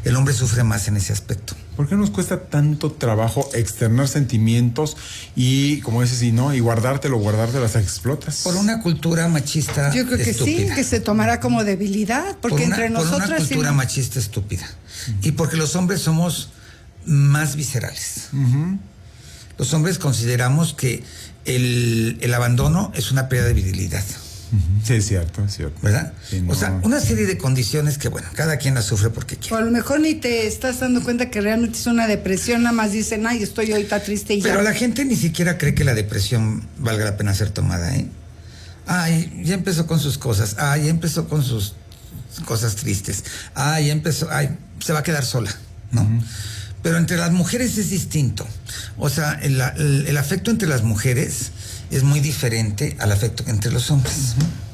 el hombre sufre más en ese aspecto. ¿Por qué nos cuesta tanto trabajo externar sentimientos y, como dices, y guardártelo hasta que explotas? Por una cultura machista Yo creo que estúpida. sí, que se tomará como debilidad, porque entre nosotras... Por una cultura machista estúpida. Y porque los hombres somos más viscerales. Los hombres consideramos que el abandono es una pérdida de virilidad. Sí, es cierto. ¿Verdad? Sí, no. O sea, una serie de condiciones que, bueno, cada quien las sufre porque O quiere. a lo mejor ni te estás dando cuenta que realmente es una depresión, nada más dicen, ay, estoy ahorita triste y Pero ya. la gente ni siquiera cree que la depresión valga la pena ser tomada, ¿eh? Ay, ya empezó con sus cosas. Ay, ya empezó con sus cosas tristes. Ay, ya empezó. Ay, se va a quedar sola, ¿no? Pero entre las mujeres es distinto. O sea, el afecto entre las mujeres es muy diferente al afecto entre los hombres.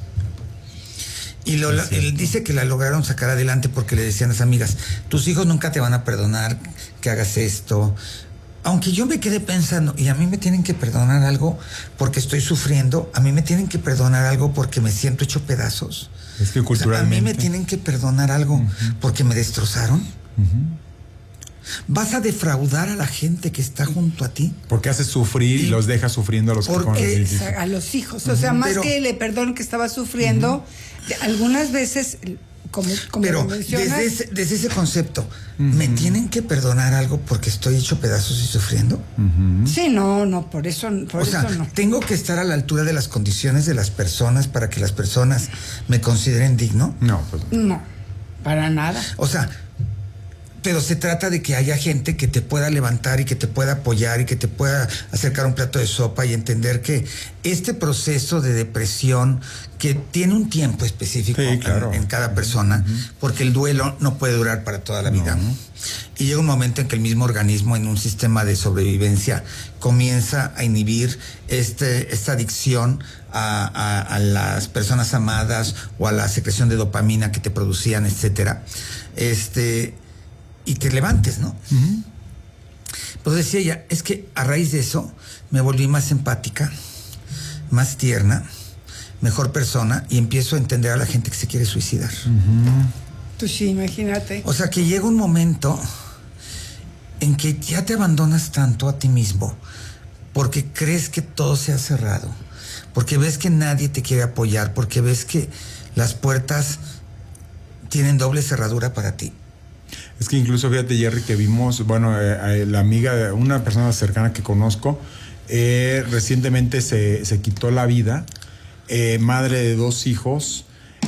Y él dice que la lograron sacar adelante porque le decían a las amigas, tus hijos nunca te van a perdonar que hagas esto. Aunque yo me quedé pensando, y a mí me tienen que perdonar algo porque estoy sufriendo, a mí me tienen que perdonar algo porque me siento hecho pedazos. Es que culturalmente... O sea, a mí me tienen que perdonar algo porque me destrozaron. ¿Vas a defraudar a la gente que está junto a ti? Porque haces sufrir y los dejas sufriendo a los hijos. A los hijos. O sea, más que le perdonen que estaba sufriendo, algunas veces, como pero mencionas, desde ese concepto, ¿me tienen que perdonar algo porque estoy hecho pedazos y sufriendo? Sí, no, por eso no. ¿Tengo que estar a la altura de las condiciones de las personas para que las personas me consideren digno? No, pues no, para nada. O sea, pero se trata de que haya gente que te pueda levantar y que te pueda apoyar y que te pueda acercar un plato de sopa y entender que este proceso de depresión, que tiene un tiempo específico en cada persona, porque el duelo no puede durar para toda la vida. Y llega un momento en que el mismo organismo, en un sistema de sobrevivencia, comienza a inhibir esta adicción a las personas amadas o a la secreción de dopamina que te producían, etcétera. Y te levantes, ¿no? Pues decía ella, es que a raíz de eso me volví más empática, más tierna, mejor persona, y empiezo a entender a la gente que se quiere suicidar. Pues sí, imagínate. O sea, que llega un momento en que ya te abandonas tanto a ti mismo porque crees que todo se ha cerrado, porque ves que nadie te quiere apoyar, porque ves que las puertas tienen doble cerradura para ti. Es que incluso, fíjate, Jerry, que vimos, la amiga, una persona cercana que conozco, recientemente se quitó la vida, madre de 2 hijos,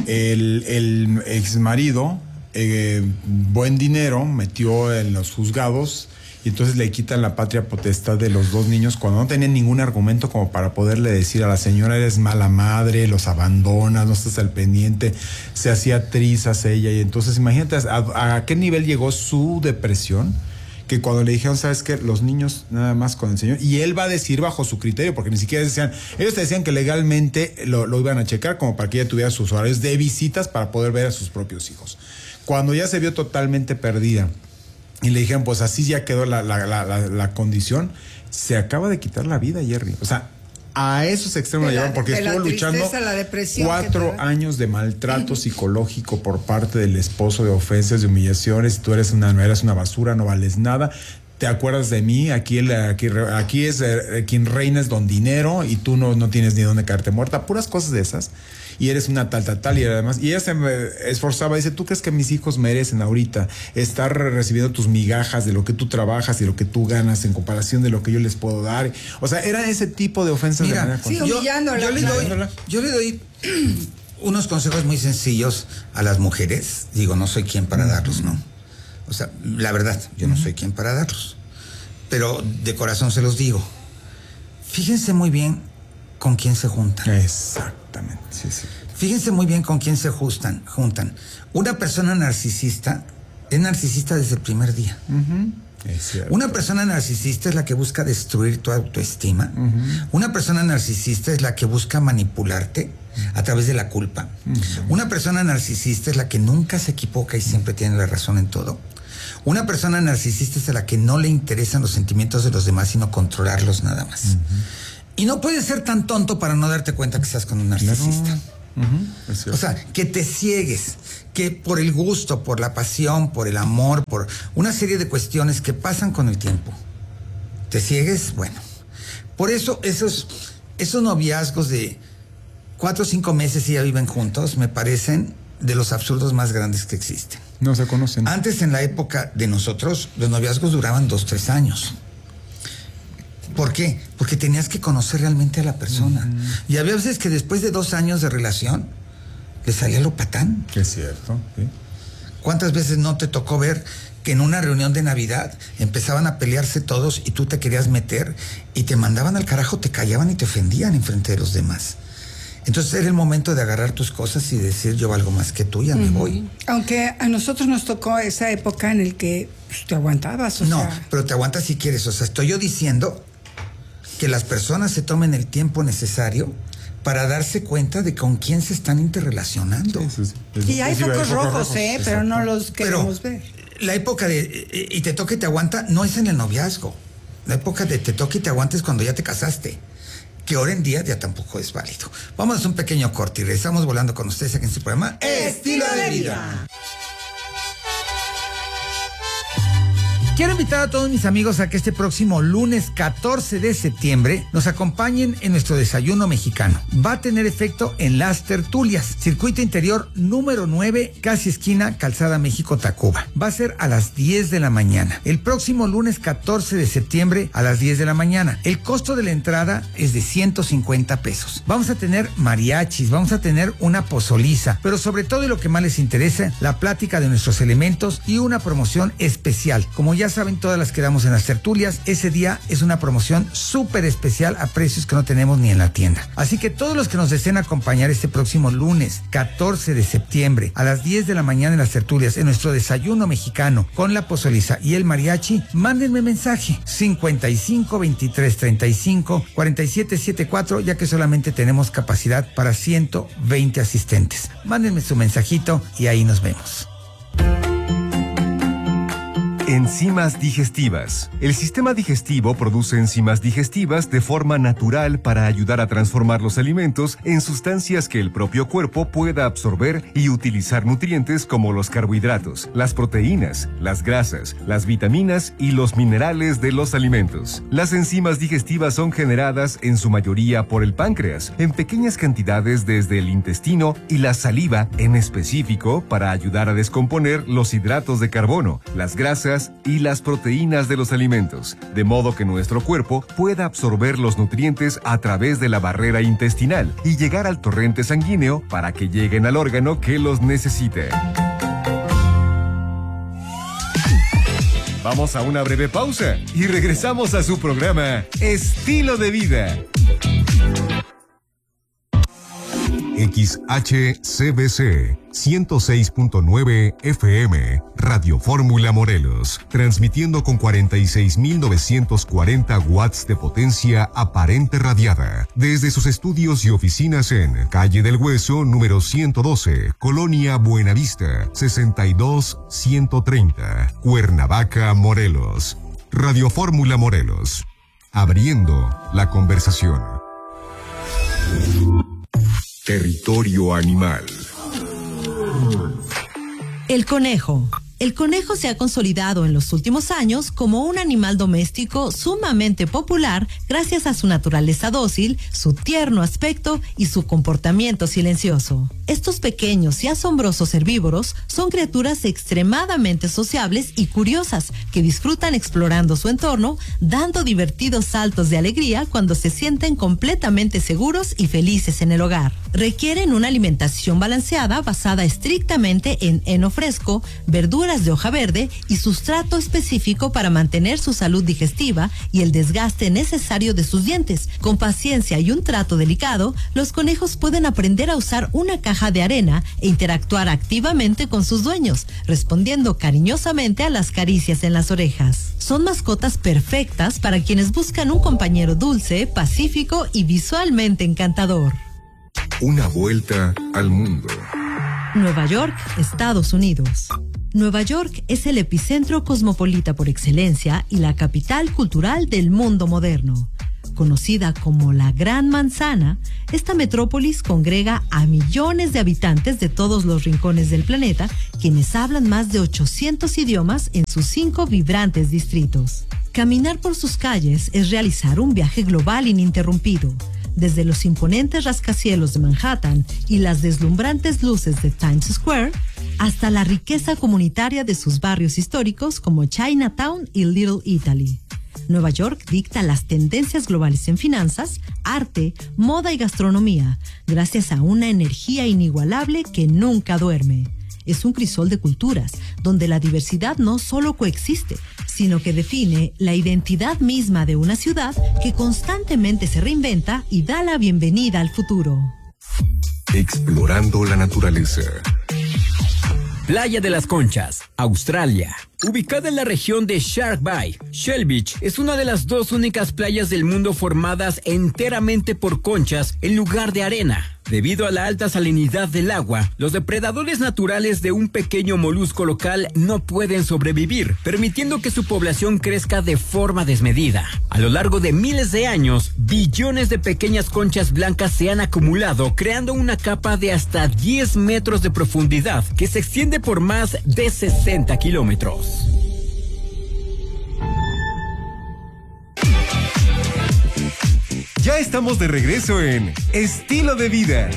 el exmarido, buen dinero, metió en los juzgados y entonces le quitan la patria potestad de los 2 niños cuando no tenían ningún argumento como para poderle decir a la señora, eres mala madre, los abandonas, no estás al pendiente, se hacía trizas ella. Y entonces imagínate a qué nivel llegó su depresión, que cuando le dijeron, ¿sabes qué? Los niños nada más con el señor, y él va a decir bajo su criterio, porque ni siquiera decían, ellos te decían que legalmente lo iban a checar como para que ella tuviera sus horarios de visitas para poder ver a sus propios hijos. Cuando ya se vio totalmente perdida y le dijeron, pues así ya quedó la condición, se acaba de quitar la vida, Jerry. O sea, a esos extremos la llevaron porque estuvo luchando 4 años de maltrato psicológico por parte del esposo, de ofensas, de humillaciones. Tú eres no eres una basura, no vales nada. ¿Te acuerdas de mí? Aquí es quien reina es don dinero y tú no tienes ni dónde caerte muerta. Puras cosas de esas. Y eres una tal, y además, y ella se esforzaba, dice, ¿tú crees que mis hijos merecen ahorita estar recibiendo tus migajas de lo que tú trabajas y lo que tú ganas en comparación de lo que yo les puedo dar? O sea, era ese tipo de ofensas. Mira, de manera sí, humillándola. Yo le doy unos consejos muy sencillos a las mujeres. Digo, no soy quien para darlos, ¿no? O sea, la verdad, yo no soy quien para darlos. Pero de corazón se los digo. Fíjense muy bien con quién se juntan. Exactamente, sí. Fíjense muy bien con quién se juntan. Una persona narcisista es narcisista desde el primer día. Es cierto. Una persona narcisista es la que busca destruir tu autoestima. Una persona narcisista es la que busca manipularte a través de la culpa. Una persona narcisista es la que nunca se equivoca y siempre tiene la razón en todo. Una persona narcisista es a la que no le interesan los sentimientos de los demás, sino controlarlos nada más. Y no puedes ser tan tonto para no darte cuenta que estás con un narcisista. O sea, que te ciegues, que por el gusto, por la pasión, por el amor, por una serie de cuestiones que pasan con el tiempo, te ciegues, bueno. Por eso esos noviazgos de 4 o 5 meses y ya viven juntos, me parecen de los absurdos más grandes que existen. No se conocen. Antes, en la época de nosotros, los noviazgos duraban 2, 3 años. ¿Por qué? Porque tenías que conocer realmente a la persona. Y había veces que después de 2 años de relación, le salía lo patán. Es cierto, sí. ¿Cuántas veces no te tocó ver que en una reunión de Navidad empezaban a pelearse todos y tú te querías meter y te mandaban al carajo, te callaban y te ofendían enfrente de los demás? Entonces era el momento de agarrar tus cosas y decir, yo valgo más que tú, ya me voy. Aunque a nosotros nos tocó esa época en el que pues, te aguantabas, o no, sea... pero te aguantas si quieres. O sea, estoy yo diciendo que las personas se tomen el tiempo necesario para darse cuenta de con quién se están interrelacionando. Y hay focos rojos, pero no los queremos ver. La época de y te toca y te aguanta no es en el noviazgo. La época de te toca y te aguanta es cuando ya te casaste, que ahora en día ya tampoco es válido. Vamos a un pequeño corte y regresamos volando con ustedes aquí en su programa Estilo de Vida. Quiero invitar a todos mis amigos a que este próximo lunes 14 de septiembre nos acompañen en nuestro desayuno mexicano. Va a tener efecto en Las Tertulias, circuito interior número 9, casi esquina Calzada México-Tacuba. Va a ser a las 10 de la mañana. El próximo lunes 14 de septiembre a las 10 de la mañana. El costo de la entrada es de 150 pesos. Vamos a tener mariachis, vamos a tener una pozoliza, pero sobre todo y lo que más les interesa, la plática de nuestros elementos y una promoción especial. Como ya saben, todas las que damos en Las Tertulias, ese día es una promoción súper especial a precios que no tenemos ni en la tienda. Así que todos los que nos deseen acompañar este próximo lunes 14 de septiembre a las 10 de la mañana en Las Tertulias, en nuestro desayuno mexicano con la pozoliza y el mariachi, mándenme mensaje 55 23 35 47 74, ya que solamente tenemos capacidad para 120 asistentes. Mándenme su mensajito y ahí nos vemos. Enzimas digestivas. El sistema digestivo produce enzimas digestivas de forma natural para ayudar a transformar los alimentos en sustancias que el propio cuerpo pueda absorber y utilizar nutrientes como los carbohidratos, las proteínas, las grasas, las vitaminas y los minerales de los alimentos. Las enzimas digestivas son generadas en su mayoría por el páncreas, en pequeñas cantidades desde el intestino y la saliva en específico para ayudar a descomponer los hidratos de carbono, las grasas y las proteínas de los alimentos, de modo que nuestro cuerpo pueda absorber los nutrientes a través de la barrera intestinal y llegar al torrente sanguíneo para que lleguen al órgano que los necesite. Vamos a una breve pausa y regresamos a su programa Estilo de Vida. XHCBC 106.9 FM, Radio Fórmula Morelos, transmitiendo con 46.940 watts de potencia aparente radiada, desde sus estudios y oficinas en Calle del Hueso, número 112, Colonia Buenavista, 62130, Cuernavaca, Morelos. Radio Fórmula Morelos, abriendo la conversación. Territorio animal. El conejo. El conejo se ha consolidado en los últimos años como un animal doméstico sumamente popular gracias a su naturaleza dócil, su tierno aspecto y su comportamiento silencioso. Estos pequeños y asombrosos herbívoros son criaturas extremadamente sociables y curiosas que disfrutan explorando su entorno, dando divertidos saltos de alegría cuando se sienten completamente seguros y felices en el hogar. Requieren una alimentación balanceada basada estrictamente en heno fresco, verduras de hoja verde y sustrato específico para mantener su salud digestiva y el desgaste necesario de sus dientes. Con paciencia y un trato delicado, los conejos pueden aprender a usar una caja de arena e interactuar activamente con sus dueños, respondiendo cariñosamente a las caricias en las orejas. Son mascotas perfectas para quienes buscan un compañero dulce, pacífico y visualmente encantador. Una vuelta al mundo. Nueva York, Estados Unidos. Nueva York es el epicentro cosmopolita por excelencia y la capital cultural del mundo moderno. Conocida como la Gran Manzana, esta metrópolis congrega a millones de habitantes de todos los rincones del planeta, quienes hablan más de 800 idiomas en sus 5 vibrantes distritos. Caminar por sus calles es realizar un viaje global ininterrumpido. Desde los imponentes rascacielos de Manhattan y las deslumbrantes luces de Times Square, hasta la riqueza comunitaria de sus barrios históricos como Chinatown y Little Italy. Nueva York dicta las tendencias globales en finanzas, arte, moda y gastronomía, gracias a una energía inigualable que nunca duerme. Es un crisol de culturas, donde la diversidad no solo coexiste, sino que define la identidad misma de una ciudad que constantemente se reinventa y da la bienvenida al futuro. Explorando la naturaleza. Playa de las Conchas, Australia. Ubicada en la región de Shark Bay, Shell Beach es una de las 2 únicas playas del mundo formadas enteramente por conchas en lugar de arena. Debido a la alta salinidad del agua, los depredadores naturales de un pequeño molusco local no pueden sobrevivir, permitiendo que su población crezca de forma desmedida. A lo largo de miles de años, billones de pequeñas conchas blancas se han acumulado, creando una capa de hasta 10 metros de profundidad que se extiende por más de 60 kilómetros. Ya estamos de regreso en Estilo de Vida.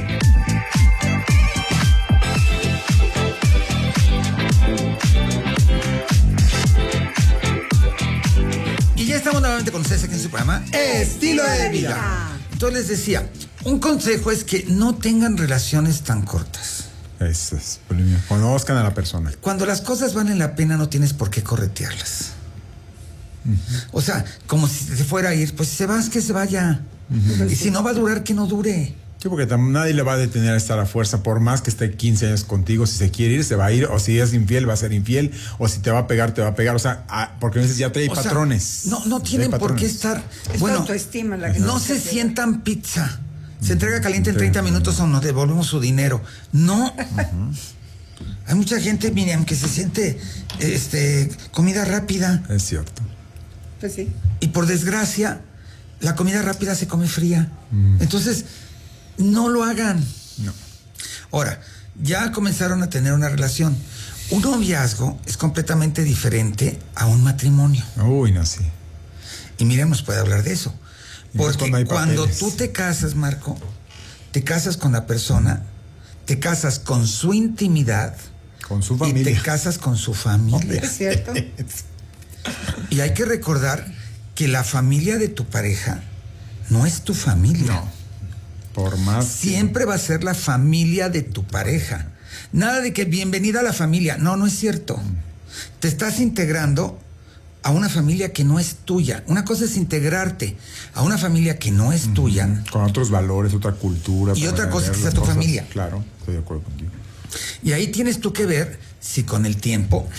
Y ya estamos nuevamente con ustedes aquí en su programa Estilo de Vida. Entonces les decía, un consejo es que no tengan relaciones tan cortas. Eso es, conozcan a la persona. Cuando las cosas valen la pena no tienes por qué corretearlas. O sea, como si se fuera a ir, pues si se va, es que se vaya. Y si no va a durar, que no dure. Sí, porque nadie le va a detener a estar a fuerza, por más que esté 15 años contigo. Si se quiere ir, se va a ir. O si es infiel, va a ser infiel. O si te va a pegar, te va a pegar. O sea, porque a veces ya trae patrones. No tienen por qué estar. Es bueno, autoestima la que no se sientan pizza. Se entrega caliente en 30 minutos o nos devolvemos su dinero. No. Hay mucha gente, Miriam, que se siente comida rápida. Es cierto. Pues sí. Y por desgracia, la comida rápida se come fría. Entonces, no lo hagan. No. Ahora, ya comenzaron a tener una relación. Un noviazgo es completamente diferente a un matrimonio. Uy, no, sí. Y Miriam nos puede hablar de eso. Porque cuando papeles. tú te casas, Marco, te casas con la persona, te casas con su intimidad. Con su familia. Y te casas con su familia. ¿Es cierto? Y hay que recordar que la familia de tu pareja no es tu familia. No. Por más. Siempre va a ser la familia de tu pareja. Nada de que bienvenida a la familia. No es cierto. Te estás integrando a una familia que no es tuya. Una cosa es integrarte a una familia que no es tuya. Con otros valores, otra cultura. Y otra cosa es que sea tu familia. Claro, estoy de acuerdo contigo. Y ahí tienes tú que ver si con el tiempo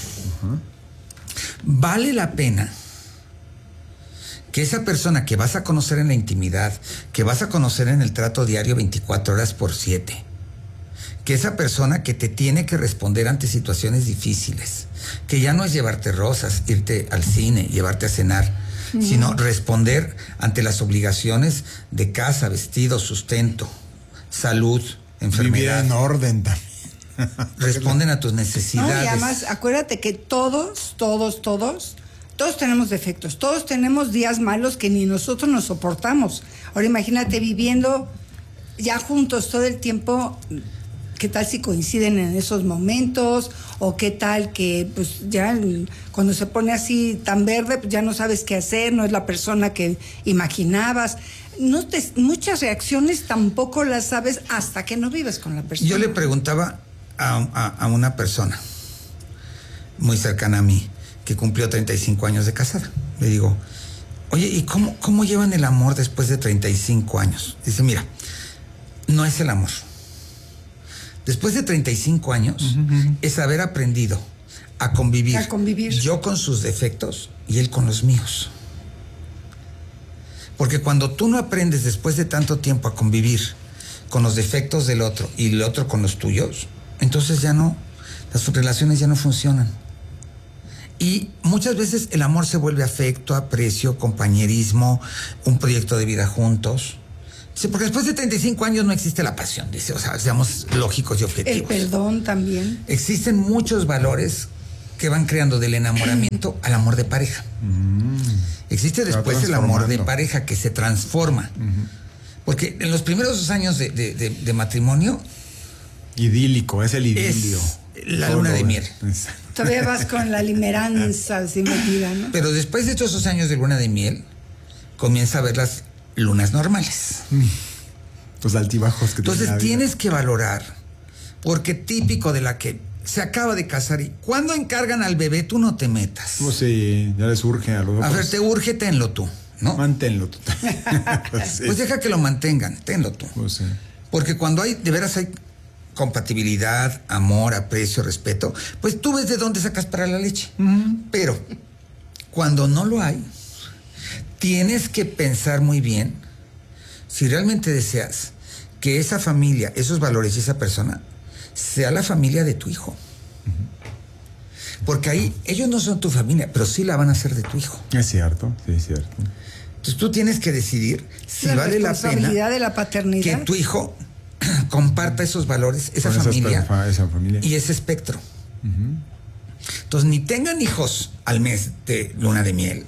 vale la pena que esa persona que vas a conocer en la intimidad, que vas a conocer en el trato diario 24 horas por 7, que esa persona que te tiene que responder ante situaciones difíciles, que ya no es llevarte rosas, irte al cine, llevarte a cenar, sino responder ante las obligaciones de casa, vestido, sustento, salud, enfermedad. Vivir en orden también. Responden a tus No, necesidades. y además, acuérdate que todos tenemos defectos, todos tenemos días malos que ni nosotros nos soportamos. Ahora imagínate viviendo ya juntos todo el tiempo, ¿qué tal si coinciden en esos momentos? O qué tal que pues ya cuando se pone así tan verde, pues ya no sabes qué hacer, no es la persona que imaginabas. Muchas reacciones tampoco las sabes hasta que no vives con la persona. Yo le preguntaba a una persona muy cercana a mí, que cumplió 35 años de casada. Le digo, oye, ¿y cómo llevan el amor después de 35 años? Dice, mira, no es el amor. Después de 35 años es haber aprendido a convivir. Yo con sus defectos y él con los míos. Porque cuando tú no aprendes después de tanto tiempo a convivir con los defectos del otro y el otro con los tuyos, entonces ya no, las relaciones ya no funcionan. Y muchas veces el amor se vuelve afecto, aprecio, compañerismo, un proyecto de vida juntos. Sí, porque después de 35 años no existe la pasión, dice, o sea, seamos lógicos y objetivos. El perdón también. Existen muchos valores que van creando del enamoramiento al amor de pareja. Existe después el amor de pareja que se transforma. Porque en los primeros 2 años de matrimonio... Idílico, es el idilio. Es la luna de miel. Todavía vas con la limeranza así metida, ¿no? Pero después de estos 2 años de luna de miel, comienza a ver las lunas normales. Los altibajos que entonces tienes que valorar, porque típico de la que se acaba de casar y cuando encargan al bebé tú no te metas. Pues sí, ya les urge a los dos. A ver, te urge, tenlo tú, ¿no? Manténlo tú. Sí. Pues deja que lo mantengan, tenlo tú. Pues sí. Porque cuando de veras hay compatibilidad, amor, aprecio, respeto, pues tú ves de dónde sacas para la leche. Pero cuando no lo hay, tienes que pensar muy bien si realmente deseas que esa familia, esos valores y esa persona sea la familia de tu hijo. Porque ahí ellos no son tu familia, pero sí la van a ser de tu hijo. Es cierto, sí, es cierto. Entonces tú tienes que decidir si vale la pena responsabilidad de la paternidad. que tu hijo comparta esos valores, esa familia y ese espectro. Entonces ni tengan hijos al mes de luna de miel,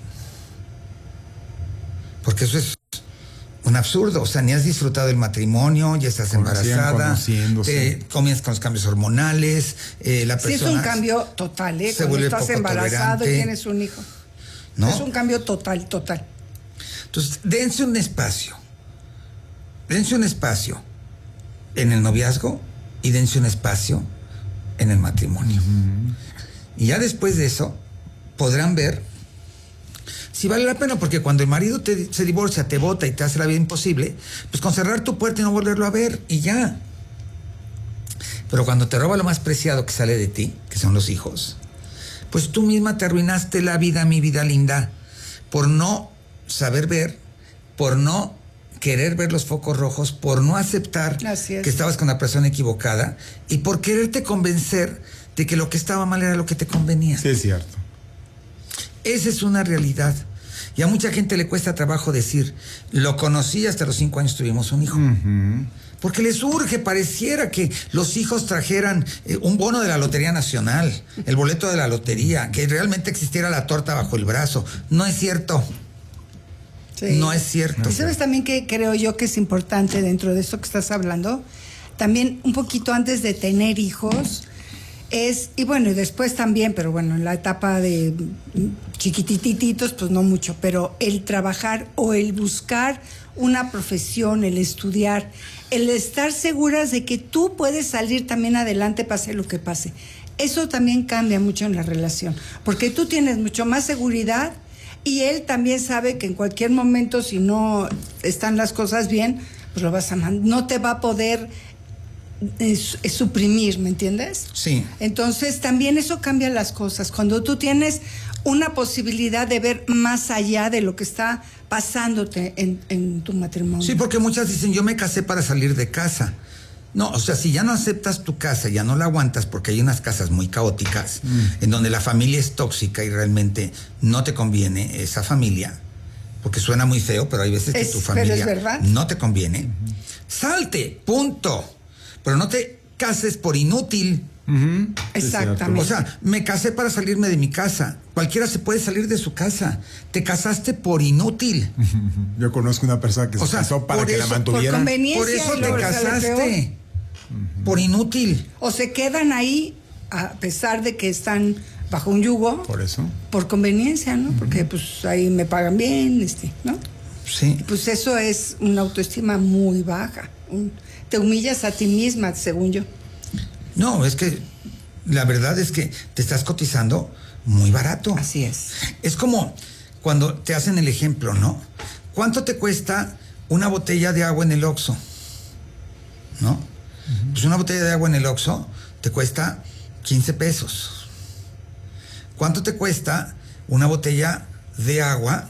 porque eso es un absurdo. O sea, ni has disfrutado el matrimonio, ya estás embarazada, comienzas con los cambios hormonales, la persona... Sí, es un cambio total, ¿eh? Se Cuando vuelve estás poco embarazado tolerante, y tienes un hijo. ¿no? Es un cambio total. Entonces, dense un espacio en el noviazgo y dense un espacio en el matrimonio. Y ya después de eso podrán ver si vale la pena, porque cuando el marido se divorcia, te bota y te hace la vida imposible, pues con cerrar tu puerta y no volverlo a ver y ya. Pero cuando te roba lo más preciado que sale de ti, que son los hijos, pues tú misma te arruinaste la vida, mi vida linda, por no saber ver, por no querer ver los focos rojos, por no aceptar que estabas con la persona equivocada y por quererte convencer de que lo que estaba mal era lo que te convenía. Sí, es cierto. Esa es una realidad. Y a mucha gente le cuesta trabajo decir, lo conocí, hasta los 5 años tuvimos un hijo. Porque les urge, pareciera que los hijos trajeran un bono de la Lotería Nacional, el boleto de la lotería, que realmente existiera la torta bajo el brazo. No es cierto. Sí. No es cierto. Y sabes también que creo yo que es importante dentro de esto que estás hablando, también un poquito antes de tener hijos, y bueno, y después también, pero bueno, en la etapa de chiquitititos, pues no mucho, pero el trabajar o el buscar una profesión, el estudiar, el estar seguras de que tú puedes salir también adelante pase lo que pase. Eso también cambia mucho en la relación, porque tú tienes mucho más seguridad y él también sabe que en cualquier momento, si no están las cosas bien, pues lo vas a no te va a poder suprimir, ¿me entiendes? Sí. Entonces también eso cambia las cosas. Cuando tú tienes una posibilidad de ver más allá de lo que está pasándote en tu matrimonio. Sí, porque muchas dicen, yo me casé para salir de casa. No, o sea, si ya no aceptas tu casa, ya no la aguantas, porque hay unas casas muy caóticas, en donde la familia es tóxica y realmente no te conviene esa familia, porque suena muy feo, pero hay veces que tu familia no te conviene. Salte, punto. Pero no te cases por inútil. Exactamente. O sea, me casé para salirme de mi casa. Cualquiera se puede salir de su casa. Te casaste por inútil. Yo conozco una persona que se casó para que la mantuviera. Por conveniencia. Por eso te casaste. Por inútil. O se quedan ahí a pesar de que están bajo un yugo. Por eso. Por conveniencia, ¿no? Porque pues ahí me pagan bien, ¿no? Sí. Pues eso es una autoestima muy baja. Te humillas a ti misma, según yo. No, es que la verdad es que te estás cotizando muy barato. Así es. Es como cuando te hacen el ejemplo, ¿no? ¿Cuánto te cuesta una botella de agua en el Oxxo? ¿No? Pues una botella de agua en el Oxxo te cuesta 15 pesos. ¿Cuánto te cuesta una botella de agua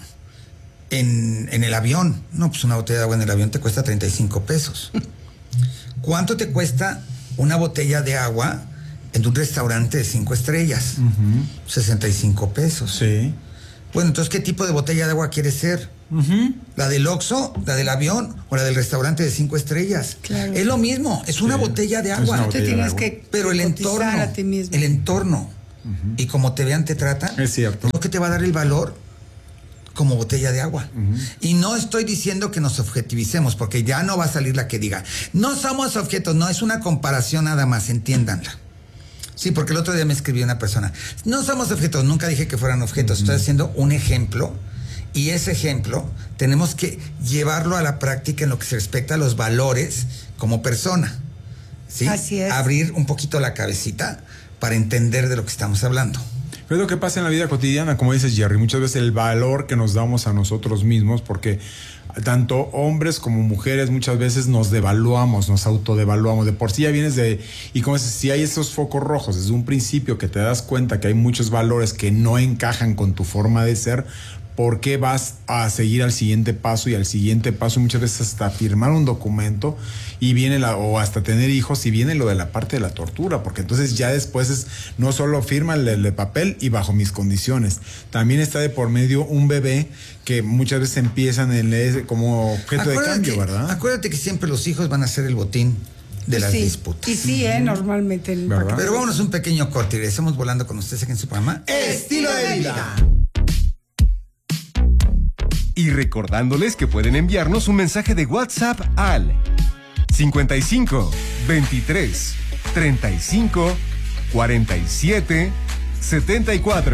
en el avión? No, pues una botella de agua en el avión te cuesta 35 pesos. ¿Cuánto te cuesta una botella de agua en un restaurante de 5 estrellas. 65 pesos. Sí. Bueno, entonces, ¿qué tipo de botella de agua quieres ser? ¿La del Oxxo, la del avión o la del restaurante de 5 estrellas? Claro. Es lo mismo, es una botella de agua. Te tienes que Pero el cotizar entorno, a ti mismo. el entorno y como te vean, te tratan, Es cierto. lo que te va a dar el valor como botella de agua. Y no estoy diciendo que nos objetivicemos, porque ya no va a salir la que diga, no somos objetos, no, es una comparación nada más, entiéndanla. Sí, porque el otro día me escribió una persona, no somos objetos, nunca dije que fueran objetos, estoy haciendo un ejemplo, y ese ejemplo tenemos que llevarlo a la práctica en lo que se respecta a los valores como persona. ¿Sí? Así es. Abrir un poquito la cabecita para entender de lo que estamos hablando. Pero es lo que pasa en la vida cotidiana, como dices, Jerry, muchas veces el valor que nos damos a nosotros mismos, porque tanto hombres como mujeres muchas veces nos devaluamos, nos autodevaluamos. De por sí ya vienes de... Y como dices, si hay esos focos rojos desde un principio que te das cuenta que hay muchos valores que no encajan con tu forma de ser, ¿por qué vas a seguir al siguiente paso y al siguiente paso? Muchas veces hasta firmar un documento y viene o hasta tener hijos y viene lo de la parte de la tortura, porque entonces ya después es no solo firma el papel y bajo mis condiciones, también está de por medio un bebé que muchas veces empiezan como objeto de cambio, ¿verdad? Acuérdate que siempre los hijos van a ser el botín de las disputas. Y sí, normalmente. ¿Verdad? Pero vámonos un pequeño corte y regresamos volando con ustedes aquí en su programa Estilo de Vida. Y recordándoles que pueden enviarnos un mensaje de WhatsApp al 55 23 35 47 74.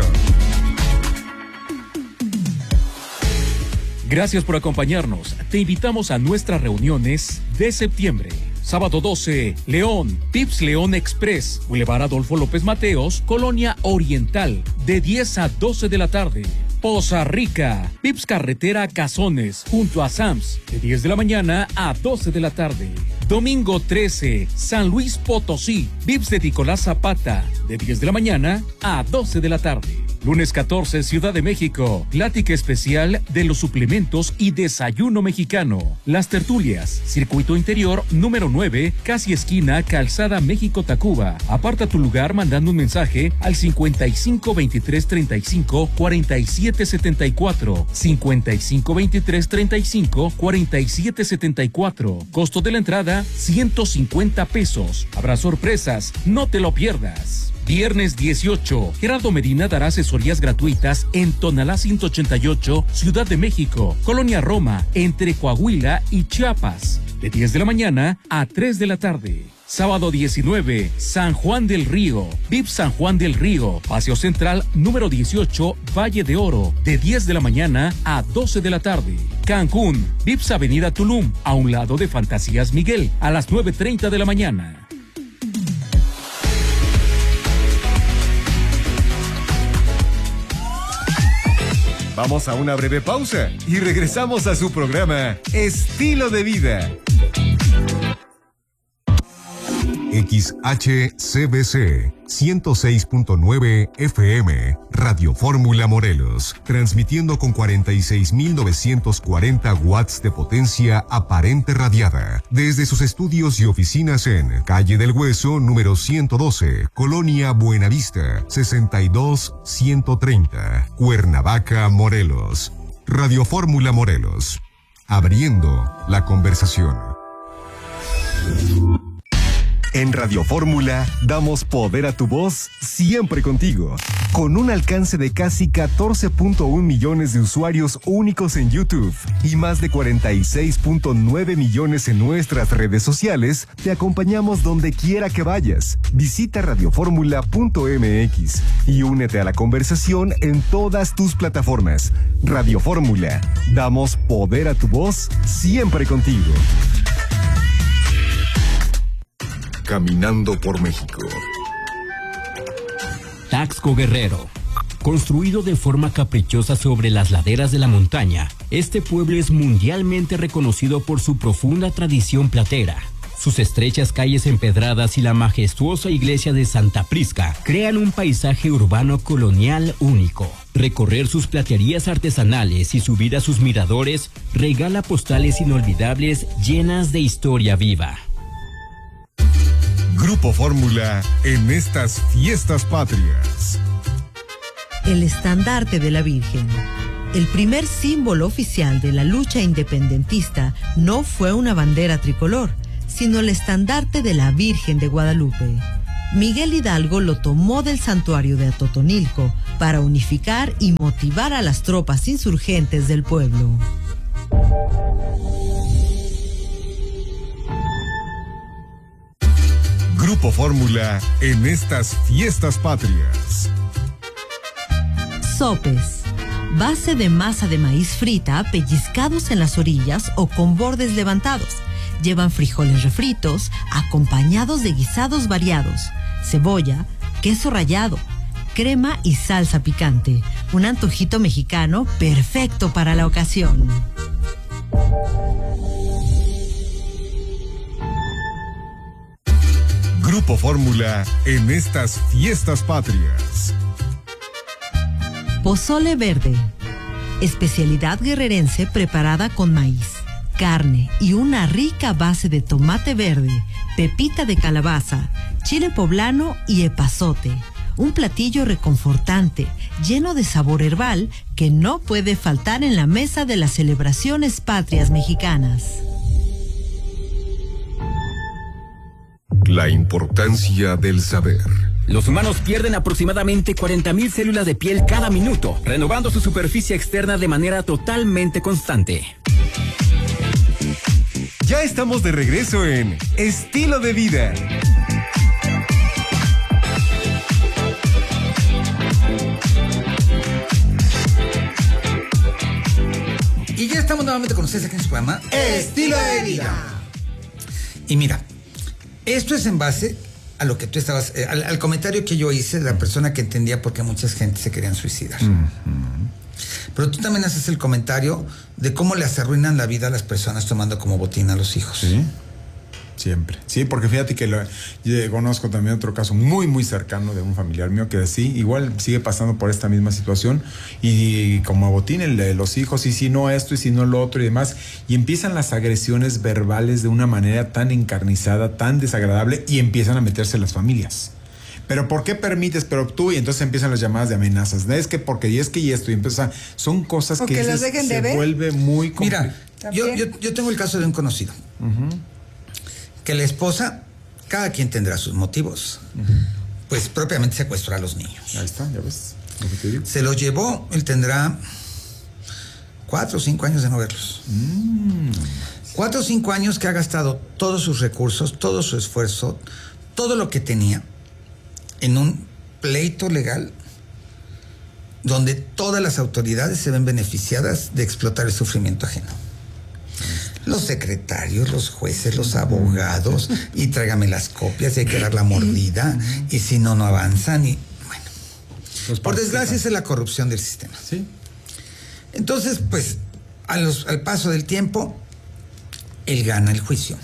Gracias por acompañarnos. Te invitamos a nuestras reuniones de septiembre. Sábado 12, León, Pips León Express, Boulevard Adolfo López Mateos, Colonia Oriental, de 10 a 12 de la tarde. Poza Rica, Pips Carretera Cazones, junto a Sams, de 10 de la mañana a 12 de la tarde. Domingo 13, San Luis Potosí, Pips de Nicolás Zapata, de 10 de la mañana a 12 de la tarde. Lunes 14, Ciudad de México, plática especial de los suplementos y desayuno mexicano. Las tertulias, circuito interior número 9, casi esquina Calzada México-Tacuba. Aparta tu lugar mandando un mensaje al 55 23 35 47 74. 55 23 35 47 74. Costo de la entrada, 150 pesos. Habrá sorpresas, no te lo pierdas. Viernes 18, Gerardo Medina dará asesorías gratuitas en Tonalá 188, Ciudad de México, Colonia Roma, entre Coahuila y Chiapas, de 10 de la mañana a 3 de la tarde. Sábado 19, San Juan del Río, VIP San Juan del Río, Paseo Central número 18, Valle de Oro, de 10 de la mañana a 12 de la tarde. Cancún, VIPS Avenida Tulum, a un lado de Fantasías Miguel, a las 9:30 de la mañana. Vamos a una breve pausa y regresamos a su programa Estilo de Vida. XHCBC 106.9 FM, Radio Fórmula Morelos, transmitiendo con 46.940 watts de potencia aparente radiada, desde sus estudios y oficinas en Calle del Hueso, número 112, Colonia Buenavista, 62130, Cuernavaca, Morelos. Radio Fórmula Morelos, abriendo la conversación. En Radio Fórmula damos poder a tu voz siempre contigo. Con un alcance de casi 14.1 millones de usuarios únicos en YouTube y más de 46.9 millones en nuestras redes sociales, te acompañamos donde quiera que vayas. Visita radioformula.mx y únete a la conversación en todas tus plataformas. Radio Fórmula, damos poder a tu voz siempre contigo. Caminando por México. Taxco Guerrero. Construido de forma caprichosa sobre las laderas de la montaña, este pueblo es mundialmente reconocido por su profunda tradición platera. Sus estrechas calles empedradas y la majestuosa iglesia de Santa Prisca crean un paisaje urbano colonial único. Recorrer sus platerías artesanales y subir a sus miradores regala postales inolvidables llenas de historia viva. Grupo Fórmula en estas fiestas patrias. El estandarte de la Virgen. El primer símbolo oficial de la lucha independentista no fue una bandera tricolor, sino el estandarte de la Virgen de Guadalupe. Miguel Hidalgo lo tomó del santuario de Atotonilco para unificar y motivar a las tropas insurgentes del pueblo. Grupo Fórmula en estas fiestas patrias. Sopes. Base de masa de maíz frita pellizcados en las orillas o con bordes levantados. Llevan frijoles refritos acompañados de guisados variados, cebolla, queso rallado, crema y salsa picante. Un antojito mexicano perfecto para la ocasión. Grupo Fórmula en estas fiestas patrias. Pozole verde. Especialidad guerrerense preparada con maíz, carne y una rica base de tomate verde, pepita de calabaza, chile poblano y epazote. Un platillo reconfortante, lleno de sabor herbal que no puede faltar en la mesa de las celebraciones patrias mexicanas. La importancia del saber. Los humanos pierden aproximadamente 40.000 células de piel cada minuto, renovando su superficie externa de manera totalmente constante. Ya estamos de regreso en Estilo de Vida. Y ya estamos nuevamente con ustedes aquí en su programa Estilo de Vida. Y mira, esto es en base a lo que tú estabas, al comentario que yo hice de la persona que entendía por qué mucha gente se querían suicidar. Pero tú también haces el comentario de cómo les arruinan la vida a las personas tomando como botín a los hijos. Sí, siempre. Sí, porque fíjate que yo conozco también otro caso muy, muy cercano de un familiar mío que sí, igual sigue pasando por esta misma situación y como botín el de los hijos, y si no esto, y si no lo otro y demás, y empiezan las agresiones verbales de una manera tan encarnizada, tan desagradable, y empiezan a meterse las familias. ¿Pero por qué permites? Pero tú, y entonces empiezan las llamadas de amenazas. Es que porque, y es que, y esto, y empieza, son cosas porque que las dejen de ver. vuelve muy complicado. Mira, yo tengo el caso de un conocido. Que la esposa, cada quien tendrá sus motivos, pues propiamente secuestró a los niños. Ahí está, ya ves lo que te digo. Se los llevó, él tendrá 4 o 5 años de no verlos. 4 o 5 años que ha gastado todos sus recursos, todo su esfuerzo, todo lo que tenía en un pleito legal donde todas las autoridades se ven beneficiadas de explotar el sufrimiento ajeno. Los secretarios, los jueces, los abogados, y tráigame las copias, y hay que dar la mordida, y si no, no avanzan, y bueno. Por desgracia, esa es la corrupción del sistema. Sí. Entonces, pues, al paso del tiempo, él gana el juicio.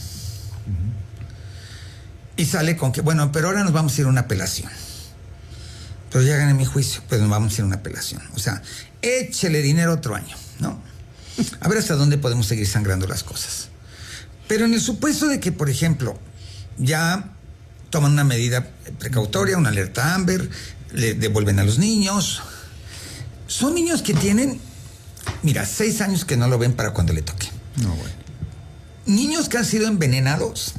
Y sale con que, bueno, pero ahora nos vamos a ir a una apelación. Pero ya gané mi juicio, pues nos vamos a ir a una apelación. O sea, échele dinero otro año, ¿no? A ver hasta dónde podemos seguir sangrando las cosas. Pero en el supuesto de que, por ejemplo, ya toman una medida precautoria, una alerta Amber, le devuelven a los niños. Son niños que tienen, mira, 6 años que no lo ven para cuando le toque. No, bueno. Niños que han sido envenenados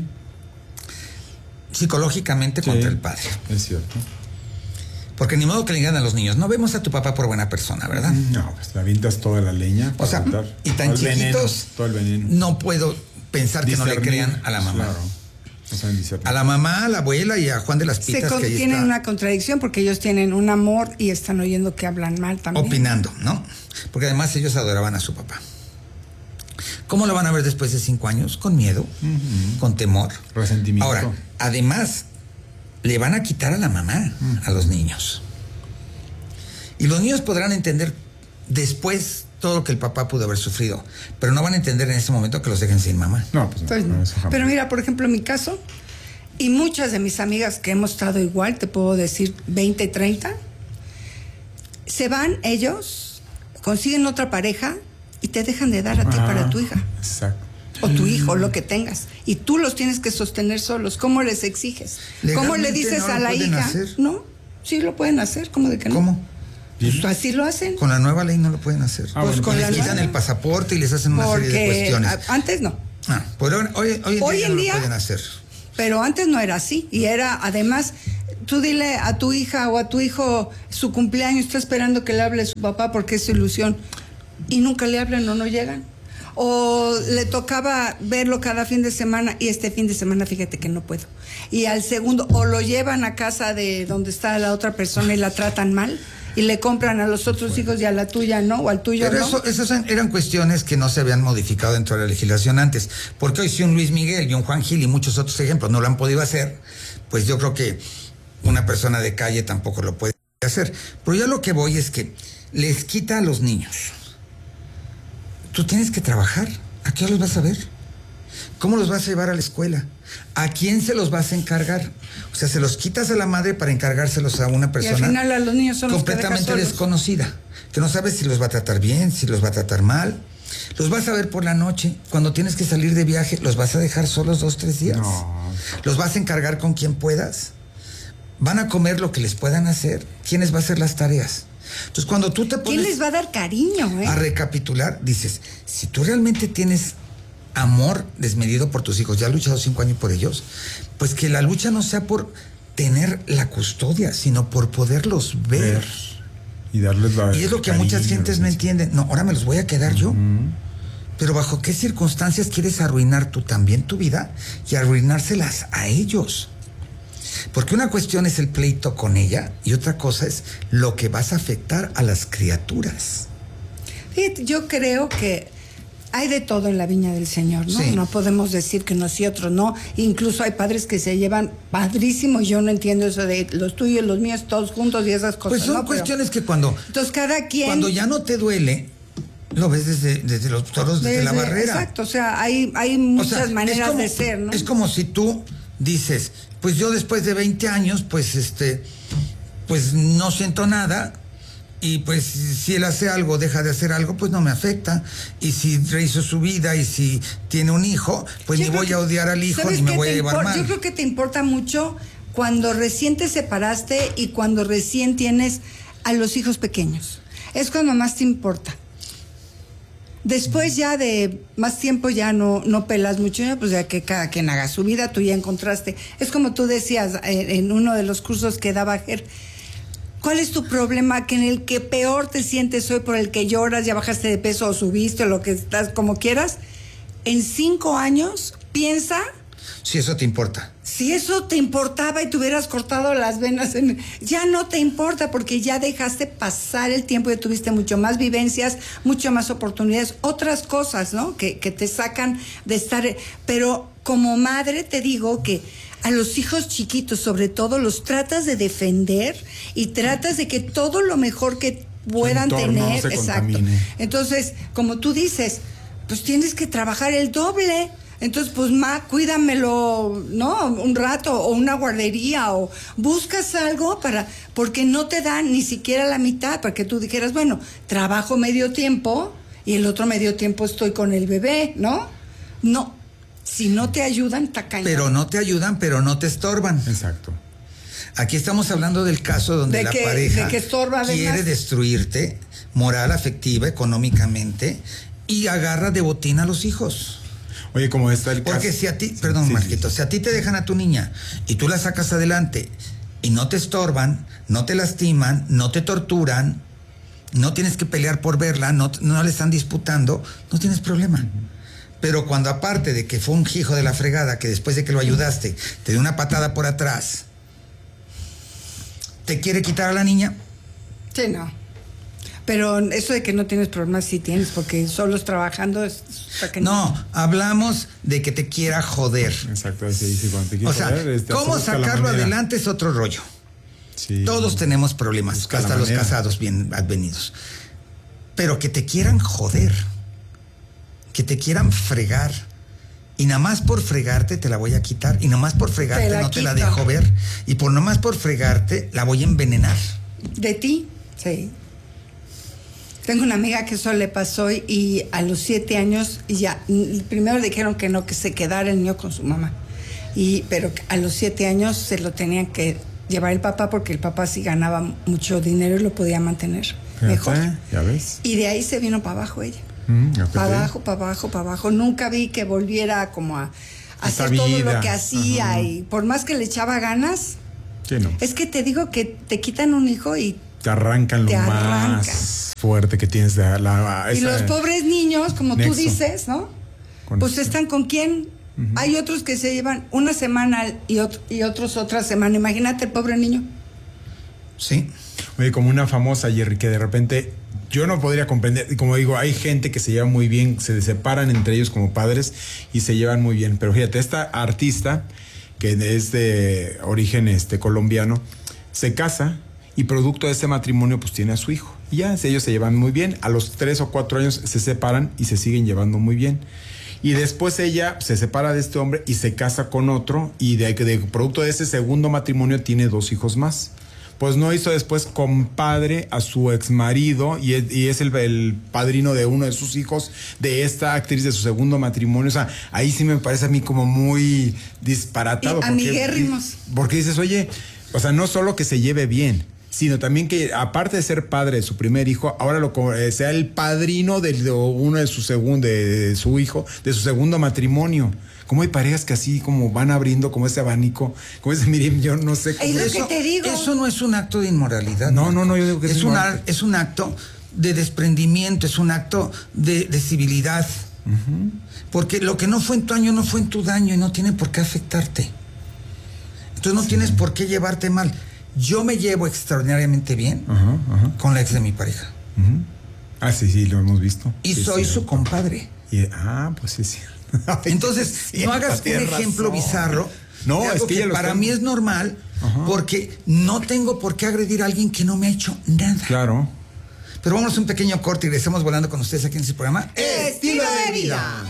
psicológicamente contra el padre. Es cierto. Porque ni modo que le digan a los niños, no vemos a tu papá por buena persona, ¿verdad? No, pues le avientas toda la leña. O sea, matar. y tan todo chiquitos, todo el veneno. no puedo pensar que no le crean a la mamá. Claro. No saben discernir. A la mamá, a la abuela y a Juan de las Pitas, que ahí tienen está una contradicción porque ellos tienen un amor y están oyendo que hablan mal también. opinando, ¿no? Porque además ellos adoraban a su papá. ¿Cómo lo van a ver después de 5 años? Con miedo, con temor. Resentimiento. Ahora, además, le van a quitar a la mamá a los niños. Y los niños podrán entender después todo lo que el papá pudo haber sufrido, pero no van a entender en ese momento que los dejen sin mamá. No, pues no. Pues no. No, eso jamás. Pero mira, por ejemplo, en mi caso, y muchas de mis amigas que hemos estado igual, te puedo decir 20, 30, se van ellos, consiguen otra pareja y te dejan de dar a ti para tu hija. Exacto. o tu hijo, lo que tengas. Y tú los tienes que sostener solos. ¿Cómo les exiges? ¿Cómo le dices no a la hija? hacer. No, sí lo pueden hacer, ¿cómo de que no? ¿Cómo? Pues así lo hacen. Con la nueva ley no lo pueden hacer. Pues con les la quitan nueva. el pasaporte y les hacen una serie de cuestiones. Antes no. Pero hoy en día no lo pueden hacer. Pero antes no era así. Y era, además, tú dile a tu hija o a tu hijo su cumpleaños, está esperando que le hable su papá porque es su ilusión. Y nunca le hablan o no llegan. O le tocaba verlo cada fin de semana y este fin de semana fíjate que no puedo. Y al segundo, o lo llevan a casa de donde está la otra persona y la tratan mal y le compran a los otros hijos y a la tuya no, o al tuyo pero no. Esas eran cuestiones que no se habían modificado dentro de la legislación antes. Porque hoy si un Luis Miguel y un Juan Gil y muchos otros ejemplos no lo han podido hacer, pues yo creo que una persona de calle tampoco lo puede hacer. Pero ya lo que voy es que les quita a los niños. Tú tienes que trabajar. ¿A qué hora los vas a ver? ¿Cómo los vas a llevar a la escuela? ¿A quién se los vas a encargar? O sea, se los quitas a la madre para encargárselos a una persona y al final a los niños son completamente los que dejas desconocida, que no sabes si los va a tratar bien, si los va a tratar mal. Los vas a ver por la noche. Cuando tienes que salir de viaje, los vas a dejar solos 2-3 días. No. Los vas a encargar con quien puedas. Van a comer lo que les puedan hacer. ¿Quiénes va a hacer las tareas? Entonces, cuando tú te pones ¿quién les va a dar cariño? a recapitular, dices, si tú realmente tienes amor desmedido por tus hijos, ya has luchado 5 años por ellos, pues que la lucha no sea por tener la custodia, sino por poderlos ver. Y darles la Y es lo que muchas gentes no entienden. No, ahora me los voy a quedar yo. Pero ¿bajo qué circunstancias quieres arruinar tú también tu vida y arruinárselas a ellos? Porque una cuestión es el pleito con ella y otra cosa es lo que vas a afectar a las criaturas. Fíjate, yo creo que hay de todo en la viña del Señor, ¿no? Sí. No podemos decir que unos y otros no. Incluso hay padres que se llevan padrísimo. Yo no entiendo eso de los tuyos, los míos, todos juntos y esas cosas. Pues son ¿no? cuestiones que cuando Entonces cada quien... Cuando ya no te duele, lo ves desde los toros, desde la barrera. Exacto, o sea, hay muchas O sea, maneras de ser, ¿no? Es como si tú dices, pues yo después de 20 años, pues pues no siento nada. Y pues si él hace algo, deja de hacer algo, pues no me afecta. Y si rehizo su vida y si tiene un hijo, pues Yo ni creo voy que- a odiar al hijo ¿sabes ni me qué voy a te llevar mal. Yo creo que te importa mucho cuando recién te separaste y cuando recién tienes a los hijos pequeños. Es cuando más te importa. Después ya de más tiempo ya no pelas mucho, pues ya que cada quien haga su vida, tú ya encontraste. Es como tú decías en uno de los cursos que daba Ger. ¿Cuál es tu problema? Que en el que peor te sientes hoy, por el que lloras, ya bajaste de peso o subiste o lo que estás, como quieras. En 5 años, piensa Si eso te importa. si eso te importaba y te hubieras cortado las venas, ya no te importa porque ya dejaste pasar el tiempo y tuviste mucho más vivencias, mucho más oportunidades, otras cosas, ¿no? Que te sacan de estar... Pero como madre te digo que a los hijos chiquitos, sobre todo, los tratas de defender y tratas de que todo lo mejor que puedan Su entorno tener... no se Exacto. contamine. Entonces, como tú dices, pues tienes que trabajar el doble. Entonces, pues, cuídamelo, ¿no? Un rato, o una guardería, o buscas algo porque no te dan ni siquiera la mitad, para que tú dijeras, bueno, trabajo medio tiempo y el otro medio tiempo estoy con el bebé, ¿no? No, si no te ayudan, está cañón. Pero no te ayudan, pero no te estorban. Exacto. Aquí estamos hablando del caso donde De la que- pareja de que estorba además. quiere destruirte moral, afectiva, económicamente y agarra de botín a los hijos. Oye, como está el caso. Porque si a ti, perdón, Sí, sí, Marquito, sí. si a ti te dejan a tu niña y tú la sacas adelante y no te estorban, no te lastiman, no te torturan, no tienes que pelear por verla, no le están disputando, no tienes problema. Pero cuando aparte de que fue un hijo de la fregada, que después de que lo ayudaste, te dio una patada por atrás, te quiere quitar a la niña, Sí, no. Pero eso de que no tienes problemas, sí tienes, porque solos trabajando está cañón. no, hablamos de que te quiera joder. Exacto, así dice cuando te O quiero sea, joder, cómo busca la sacarlo manera. adelante es otro rollo. Sí. Todos tenemos problemas, Busca la hasta los manera. casados bien advenidos. Pero que te quieran joder, que te quieran fregar, y nada más por fregarte te la voy a quitar, y nada más por fregarte Te la no te la quito. dejo ver, y por nada más por fregarte la voy a envenenar. ¿De ti? Sí. Tengo una amiga que eso le pasó y a los 7 años ya, primero le dijeron que no, que se quedara el niño con su mamá. Pero a los 7 años se lo tenían que llevar el papá porque el papá sí ganaba mucho dinero y lo podía mantener mejor. Ya ves. Y de ahí se vino para abajo ella. Para abajo. Nunca vi que volviera como a hacer todo lo que hacía. Y por más que le echaba ganas, sí, no. es que te digo que te quitan un hijo y te arrancan lo más fuerte que tienes de y los pobres niños, como nexo. Tú dices, ¿no? Pues están con quién. Hay otros que se llevan una semana y otros otra semana. Imagínate el pobre niño. Sí. Oye, como una famosa, Jerry, que de repente yo no podría comprender. Como digo, hay gente que se lleva muy bien, se separan entre ellos como padres y se llevan muy bien. Pero fíjate, esta artista, que es de origen colombiano, se casa y producto de ese matrimonio pues tiene a su hijo. Y ya, ellos se llevan muy bien. A los 3 o 4 años se separan y se siguen llevando muy bien. Y después ella se separa de este hombre y se casa con otro, y de producto de ese segundo matrimonio tiene 2 hijos más. Pues no hizo después compadre a su exmarido y es el padrino de uno de sus hijos, de esta actriz de su segundo matrimonio. O sea, ahí sí me parece a mí como muy disparatado. Amiguérrimos. Porque dices, oye, o sea, no solo que se lleve bien, sino también que aparte de ser padre de su primer hijo, ahora sea el padrino de uno de su hijo, de su segundo matrimonio. Como hay parejas que así como van abriendo como ese abanico, como ese, miren, yo no sé cómo. Es lo que te digo. Eso no es un acto de inmoralidad. No, yo digo que es un acto de desprendimiento, es un acto de civilidad. Porque lo que no fue en tu año no fue en tu daño y no tiene por qué afectarte. Entonces no tienes por qué llevarte mal. Yo me llevo extraordinariamente bien con la ex de mi pareja. Ah, sí, lo hemos visto. Y sí, soy su compadre. Pues sí. Entonces, no hagas un ejemplo bizarro. No, es que para mí es normal, porque no tengo por qué agredir a alguien que no me ha hecho nada. Claro. Pero vámonos a un pequeño corte y regresamos volando con ustedes aquí en este programa Estilo de Vida.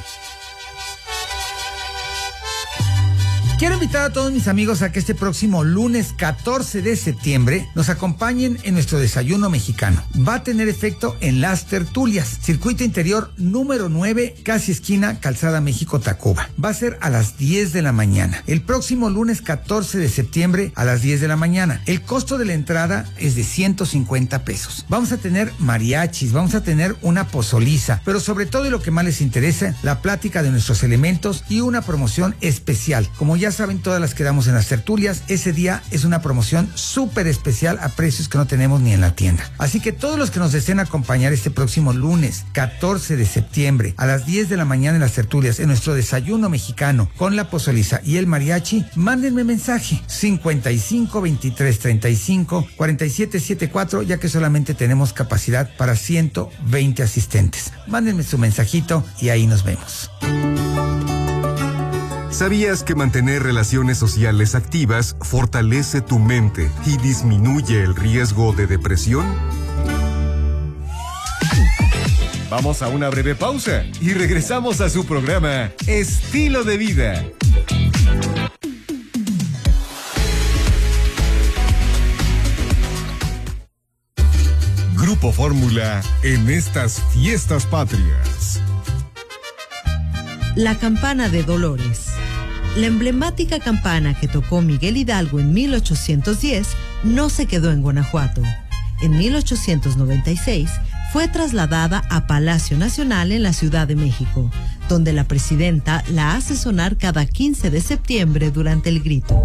Quiero invitar a todos mis amigos a que este próximo lunes 14 de septiembre nos acompañen en nuestro desayuno mexicano. Va a tener efecto en Las Tertulias, circuito interior número 9, casi esquina Calzada México-Tacuba. Va a ser a las 10 de la mañana. El próximo lunes 14 de septiembre a las 10 de la mañana. El costo de la entrada es de 150 pesos. Vamos a tener mariachis, vamos a tener una pozoliza, pero sobre todo y lo que más les interesa, la plática de nuestros elementos y una promoción especial. Como ya saben, todas las que damos en Las Tertulias, ese día es una promoción súper especial a precios que no tenemos ni en la tienda. Así que todos los que nos deseen acompañar este próximo lunes 14 de septiembre a las 10 de la mañana en Las Tertulias, en nuestro desayuno mexicano con la pozoliza y el mariachi, mándenme mensaje 55 23 35 47 74, ya que solamente tenemos capacidad para 120 asistentes. Mándenme su mensajito y ahí nos vemos. ¿Sabías que mantener relaciones sociales activas fortalece tu mente y disminuye el riesgo de depresión? Vamos a una breve pausa y regresamos a su programa Estilo de Vida. Grupo Fórmula en estas fiestas patrias. La campana de Dolores. La emblemática campana que tocó Miguel Hidalgo en 1810 no se quedó en Guanajuato. En 1896 fue trasladada a Palacio Nacional en la Ciudad de México, donde la presidenta la hace sonar cada 15 de septiembre durante el grito.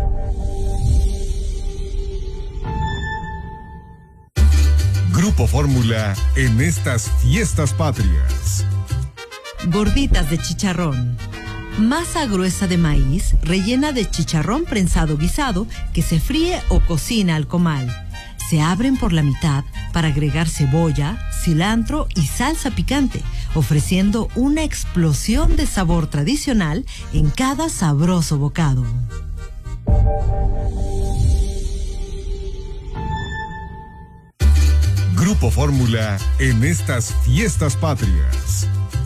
Grupo Fórmula en estas fiestas patrias. Gorditas de chicharrón. Masa gruesa de maíz rellena de chicharrón prensado guisado que se fríe o cocina al comal. Se abren por la mitad para agregar cebolla, cilantro y salsa picante, ofreciendo una explosión de sabor tradicional en cada sabroso bocado. Grupo Fórmula en estas fiestas patrias.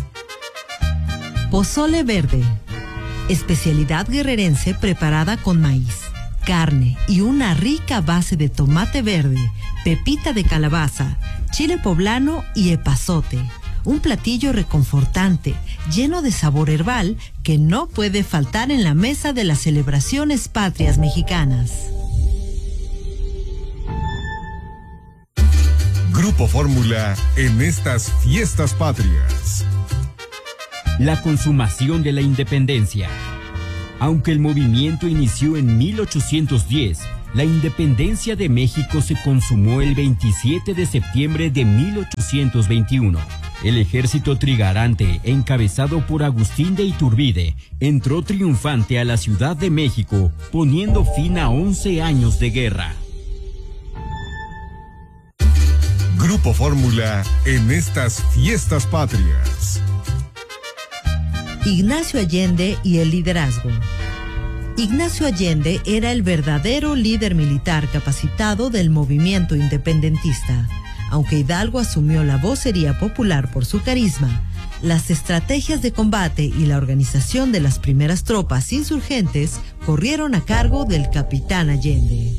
Pozole verde. Especialidad guerrerense preparada con maíz, carne y una rica base de tomate verde, pepita de calabaza, chile poblano y epazote. Un platillo reconfortante, lleno de sabor herbal, que no puede faltar en la mesa de las celebraciones patrias mexicanas. Grupo Fórmula en estas fiestas patrias. La consumación de la independencia. Aunque el movimiento inició en 1810, la independencia de México se consumó el 27 de septiembre de 1821. El ejército trigarante, encabezado por Agustín de Iturbide, entró triunfante a la Ciudad de México, poniendo fin a 11 años de guerra. Grupo Fórmula en estas fiestas patrias. Ignacio Allende y el liderazgo. Ignacio Allende era el verdadero líder militar capacitado del movimiento independentista. Aunque Hidalgo asumió la vocería popular por su carisma, las estrategias de combate y la organización de las primeras tropas insurgentes corrieron a cargo del capitán Allende.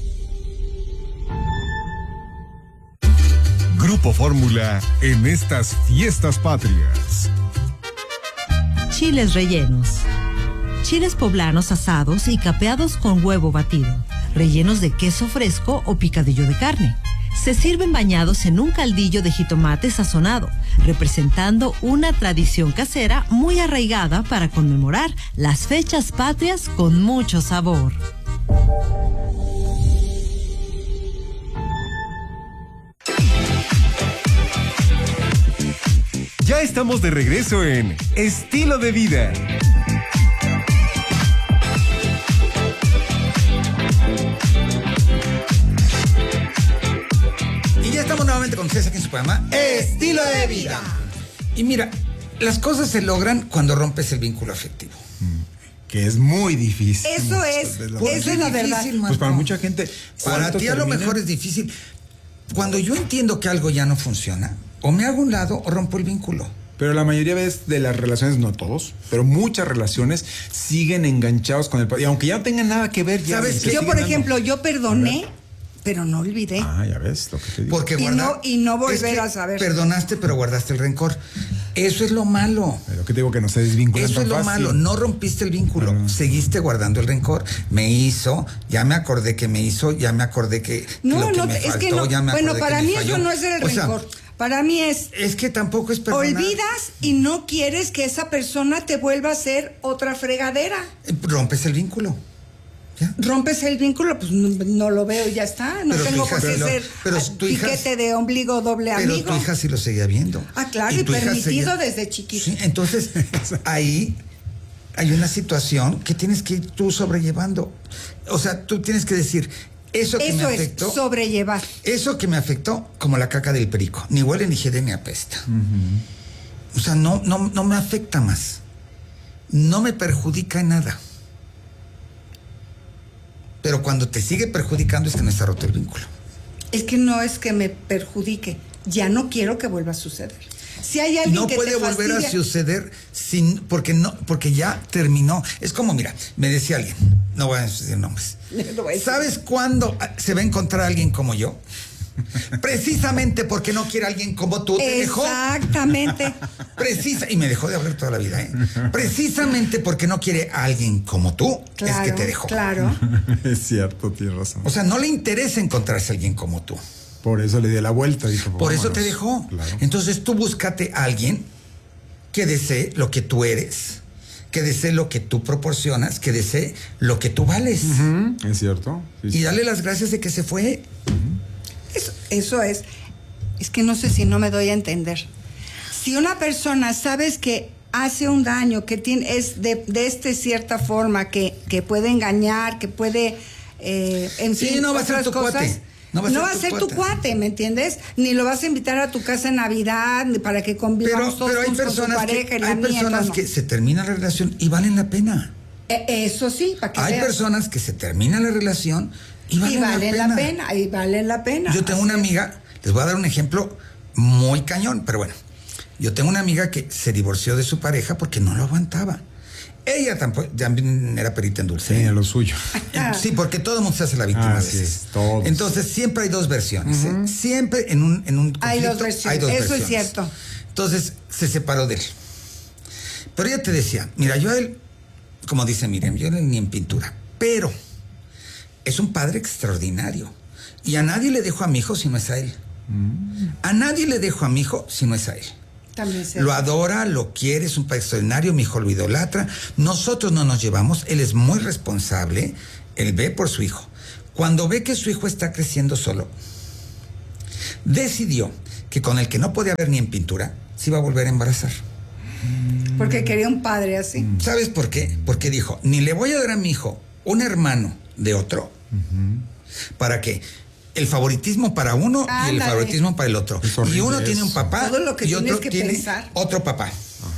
Grupo Fórmula en estas fiestas patrias. Chiles rellenos. Chiles poblanos asados y capeados con huevo batido, rellenos de queso fresco o picadillo de carne. Se sirven bañados en un caldillo de jitomate sazonado, representando una tradición casera muy arraigada para conmemorar las fechas patrias con mucho sabor. Ya estamos de regreso en Estilo de Vida. Y ya estamos nuevamente con ustedes aquí en su programa Estilo de Vida. Y mira, las cosas se logran cuando rompes el vínculo afectivo. Que es muy difícil. Eso es la verdad. Pues para mucha gente. Para ti a lo mejor es difícil. Cuando yo entiendo que algo ya no funciona, o me hago a un lado o rompo el vínculo. Pero la mayoría de las relaciones, no todos, pero muchas relaciones siguen enganchados con el... Y aunque ya no tengan nada que ver, ya... ¿Sabes qué? Yo, por ejemplo, yo perdoné, pero no olvidé. Ah, ya ves lo que te digo. Porque Y no volver a saber. Perdonaste, pero guardaste el rencor. Eso es lo malo. Pero que te digo que no se desvinculan Eso tan es lo fácil. malo. No rompiste el vínculo. Seguiste guardando el rencor. Me hizo, ya me acordé que me hizo, ya me acordé que No, lo que no, me es faltó, que no. ya me Bueno, acordé para que me mí falló. eso no es el O sea, rencor. Para mí es que tampoco es perdonar. olvidas y no quieres que esa persona te vuelva a hacer otra fregadera. Rompes el vínculo. ¿Ya? Rompes el vínculo, pues no lo veo y ya está. No Pero tu tengo hija por qué sí ser pero tu hija- piquete de ombligo doble Pero amigo. tu hija sí lo seguía viendo. Ah, claro, y tu hija permitido desde chiquito. Sí, entonces ahí hay una situación que tienes que ir tú sobrellevando. O sea, tú tienes que decir, eso que me Eso es afectó, sobrellevar. eso que me afectó, como la caca del perico. Ni huele, ni hiede, ni apesta. O sea, no me afecta más. No me perjudica en nada. Pero cuando te sigue perjudicando es que no está roto el vínculo. Es que no es que me perjudique. Ya no quiero que vuelva a suceder. Si hay alguien No que puede te volver a fastidia- suceder porque ya terminó. Es como, mira, me decía alguien, no voy a decir nombres. No voy a decir. ¿Sabes cuándo se va a encontrar alguien como yo? Precisamente porque no quiere alguien como tú, te dejó. Exactamente. Y me dejó de hablar toda la vida, ¿eh? Precisamente porque no quiere a alguien como tú, Claro, es que te dejó. claro. Es cierto, tienes razón. O sea, no le interesa encontrarse a alguien como tú. Por eso le di la vuelta, dijo. Por eso vámonos. te dejó. Claro. Entonces tú búscate a alguien que desee lo que tú eres, que desee lo que tú proporcionas, que desee lo que tú vales. Es cierto. Sí, Y sí. dale las gracias de que se fue. Eso es. Es que no sé si no me doy a entender. Si una persona sabes que hace un daño, que es de cierta forma, que puede engañar, que puede, en Sí, fin, no va a ser otras tu cosas, cuate. No va a ser tu cuate, ¿me entiendes? Ni lo vas a invitar a tu casa en Navidad, ni para que convivamos todos Pero hay juntos con su personas, pareja y la hay nieta, personas no. que se termina la relación y valen la pena. Eso sí, para que Hay veas. personas que se termina la relación y valen, la pena. Y valen la pena. Yo tengo Así una es. amiga, les voy a dar un ejemplo muy cañón, pero bueno. Yo tengo una amiga que se divorció de su pareja porque no lo aguantaba. Ella también era perita en dulce. Tenía lo suyo. Sí, porque todo el mundo se hace la víctima a Así veces. es, todos. Entonces, siempre hay dos versiones. Siempre en un conflicto Hay dos versiones. hay dos Eso versiones. es cierto. Entonces, se separó de él. Pero ella te decía, mira, yo a él, como dice Miriam, yo ni en pintura, pero es un padre extraordinario. Y a nadie le dejo a mi hijo si no es a él. A nadie le dejo a mi hijo si no es a él. También es Lo adora, lo quiere, es un padre extraordinario, mi hijo lo idolatra. Nosotros no nos llevamos, él es muy responsable, él ve por su hijo. Cuando ve que su hijo está creciendo solo, decidió que con el que no podía ver ni en pintura, se iba a volver a embarazar. Porque quería un padre así. ¿Sabes por qué? Porque dijo, ni le voy a dar a mi hijo un hermano de otro, para que el favoritismo para uno y el Ándale. favoritismo para el otro. Es horrible Y uno tiene un eso. papá Todo lo que y tienes otro que tiene pensar. otro papá.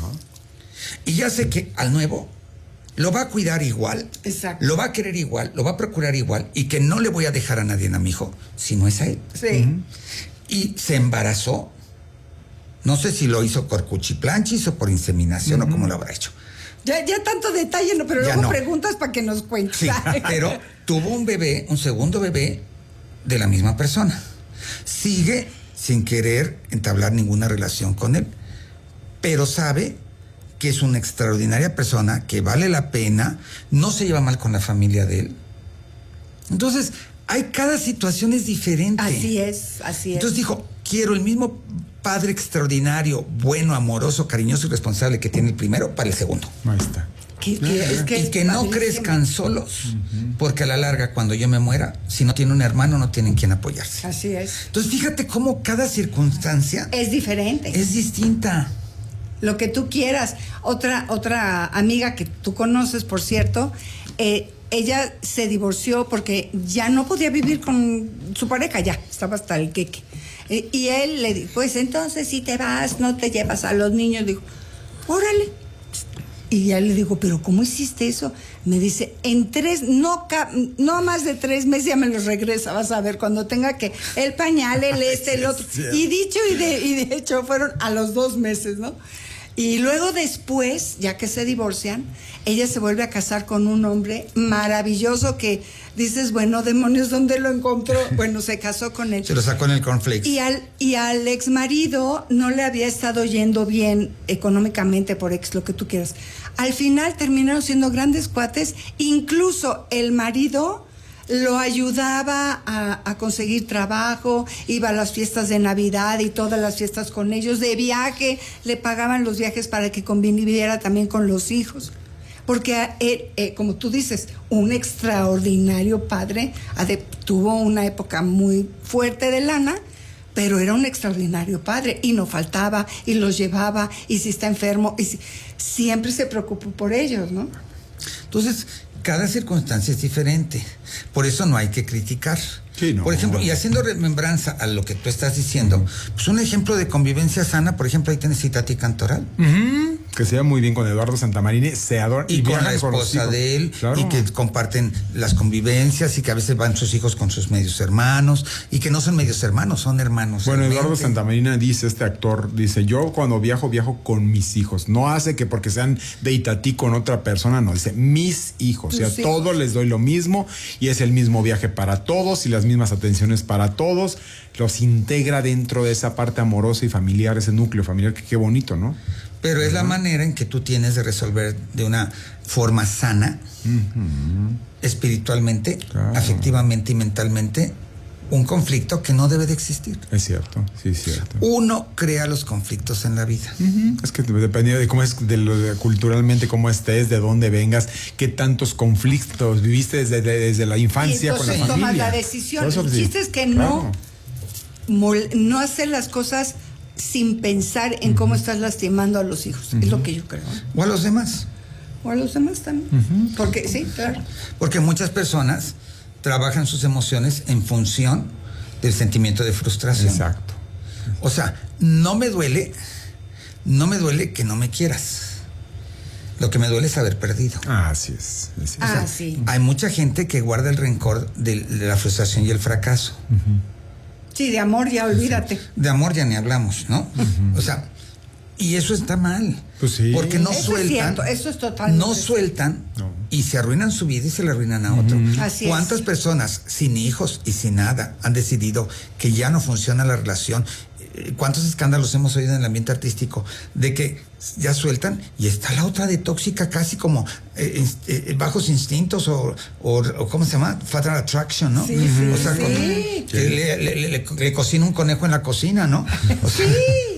Y ya sé que al nuevo lo va a cuidar igual, Exacto. lo va a querer igual, lo va a procurar igual, y que no le voy a dejar a nadie a mi hijo si no es a él. Sí. Y se embarazó. No sé si lo hizo por cuchiplanchis o por inseminación o cómo lo habrá hecho. Ya tanto detalle, no, pero Ya luego no. preguntas para que nos cuentes. Sí, pero tuvo un bebé, un segundo bebé de la misma persona. Sigue sin querer entablar ninguna relación con él, pero sabe que es una extraordinaria persona, que vale la pena, no se lleva mal con la familia de él. Entonces, cada situación es diferente. Así es, así es. Entonces dijo, quiero el mismo padre extraordinario, bueno, amoroso, cariñoso y responsable que tiene el primero para el segundo. Ahí está. Es que Y es que no padrísimo. crezcan solos, porque a la larga, cuando yo me muera, si no tiene un hermano, no tienen quien apoyarse. Así es. Entonces, fíjate cómo cada circunstancia Es diferente. es distinta. Lo que tú quieras. Otra amiga que tú conoces, por cierto, ella se divorció porque ya no podía vivir con su pareja, ya estaba hasta el queque. Y él le dijo, pues entonces si te vas, no te llevas a los niños. Dijo, órale. Y ya le digo, pero ¿cómo hiciste eso? Me dice, no más de 3 meses ya me los regresa, vas a ver, cuando tenga que el pañal, el otro. Y dicho y de hecho fueron a los 2 meses, ¿no? Y luego después, ya que se divorcian, ella se vuelve a casar con un hombre maravilloso que dices, bueno, demonios, ¿dónde lo encontró? Bueno, se casó con él. Se lo sacó en el cornflakes. Y al ex marido no le había estado yendo bien económicamente, por lo que tú quieras. Al final terminaron siendo grandes cuates, incluso el marido lo ayudaba a conseguir trabajo, iba a las fiestas de Navidad y todas las fiestas con ellos, de viaje, le pagaban los viajes para que conviviera también con los hijos. Porque él, como tú dices, un extraordinario padre, tuvo una época muy fuerte de lana, pero era un extraordinario padre y no faltaba y los llevaba, y si está enfermo, siempre se preocupó por ellos, ¿no? Entonces, cada circunstancia es diferente. Por eso no hay que criticar. Sí, no. Por ejemplo, y haciendo remembranza a lo que tú estás diciendo, pues un ejemplo de convivencia sana, por ejemplo, ahí tienes Itatí Cantoral. Que se lleva muy bien con Eduardo Santamarine, se adoran Y con la viajan los esposa hijos. de él, Claro. y que comparten las convivencias, y que a veces van sus hijos con sus medios hermanos, y que no son medios hermanos, son hermanos. Bueno, realmente. Eduardo Santamarina dice, este actor, dice, yo cuando viajo con mis hijos. No hace que porque sean de Itatí con otra persona, no, dice mis hijos. O sea, Tus hijos. todos les doy lo mismo, y es el mismo viaje para todos, y las mismas atenciones para todos. Los integra dentro de esa parte amorosa y familiar, ese núcleo familiar, que qué bonito, ¿no? Pero es la manera en que tú tienes de resolver de una forma sana, espiritualmente, Claro. afectivamente y mentalmente, un conflicto que no debe de existir. Es cierto, sí, es cierto. Uno crea los conflictos en la vida. Es que depende de cómo es, culturalmente, cómo estés, de dónde vengas, qué tantos conflictos viviste desde la Y infancia con la entonces familia. tomas la decisión. Por eso, El sí, chiste es que claro. no hacer las cosas sin pensar en cómo estás lastimando a los hijos. Es lo que yo creo. O a los demás. O a los demás también. Porque sí, claro. Porque muchas personas trabajan sus emociones en función del sentimiento de frustración. Exacto. O sea, no me duele que no me quieras. Lo que me duele es haber perdido. Así es. Así es. Sí. Hay mucha gente que guarda el rencor de la frustración y el fracaso. Sí, de amor ya olvídate. De amor ya ni hablamos, ¿no? O sea, Y eso está mal. Pues sí. Porque no Eso es sueltan. cierto, eso es totalmente No sueltan No. y se arruinan su vida y se la arruinan a otro. Así es. ¿Cuántas personas sin hijos y sin nada han decidido que ya no funciona la relación? ¿Cuántos escándalos hemos oído en el ambiente artístico de que ya sueltan y está la otra de tóxica casi como bajos instintos o ¿cómo se llama? Fatal Attraction, ¿no? Sí, sí, o sea, sí. que le cocina un conejo en la cocina, ¿no? O sea,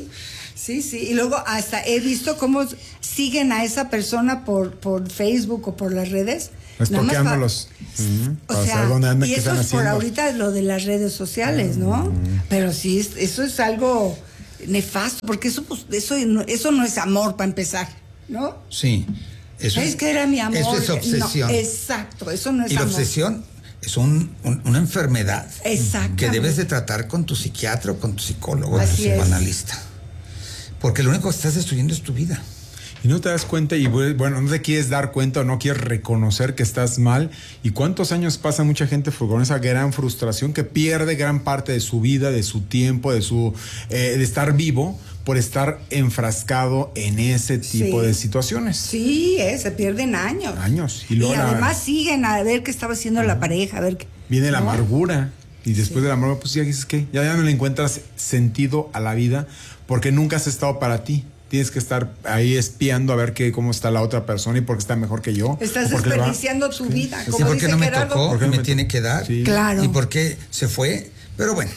Sí, y luego hasta he visto cómo siguen a esa persona por Facebook o por las redes. Estoqueándolos. O Para sea, saber dónde andan, y qué eso están es por haciendo. ahorita lo de las redes sociales, ¿no? Pero sí, eso es algo nefasto, porque eso no es amor para empezar, ¿no? sí. Eso Es que era mi amor. Eso es obsesión. No, exacto, eso no es Y la amor. obsesión es una enfermedad Exactamente. que debes de tratar con tu psiquiatra o con tu psicólogo o tu Así es. psicoanalista. Porque lo único que estás destruyendo es tu vida. Y no te das cuenta y bueno, no te quieres dar cuenta o no quieres reconocer que estás mal. ¿Y cuántos años pasa mucha gente con esa gran frustración que pierde gran parte de su vida, de su tiempo, de estar vivo por estar enfrascado en ese tipo Sí. de situaciones? Sí, se pierden años. Años. Y luego además siguen a ver qué estaba haciendo la pareja, a ver qué. viene la ¿no? amargura. Y después de la amargura, pues ya dices que ya no le encuentras sentido a la vida porque nunca has estado para ti. Tienes que estar ahí espiando a ver cómo está la otra persona y por qué está mejor que yo. Estás o por qué le va. desperdiciando tu vida. ¿Y Como por qué dice no me Gerardo. tocó? ¿Por qué no Me me tiene tocó? que dar. Sí. Claro. ¿Y por qué se fue? Pero bueno,